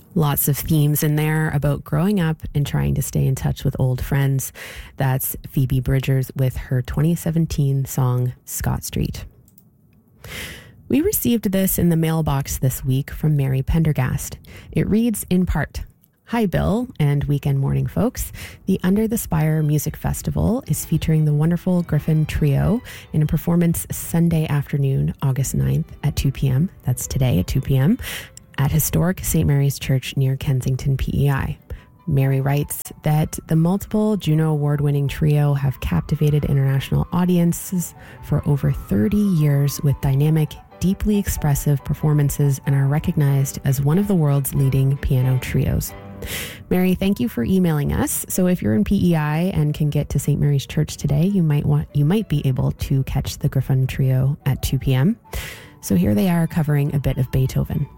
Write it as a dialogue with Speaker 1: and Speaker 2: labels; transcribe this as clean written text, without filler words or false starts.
Speaker 1: Lots of themes in there about growing up and trying to stay in touch with old friends. That's Phoebe Bridgers with her 2017 song, Scott Street. We received this in the mailbox this week from Mary Pendergast. It reads in part, "Hi, Bill and Weekend Morning folks. The Under the Spire Music Festival is featuring the wonderful Griffin Trio in a performance Sunday afternoon, August 9th at 2 p.m. That's today at 2 p.m. at historic St. Mary's Church near Kensington, PEI. Mary writes that the multiple Juno Award-winning trio have captivated international audiences for over 30 years with dynamic, deeply expressive performances and are recognized as one of the world's leading piano trios. Mary, thank you for emailing us. So if you're in PEI and can get to St. Mary's Church today, you might be able to catch the Griffin Trio at 2 p.m. So here they are covering a bit of Beethoven.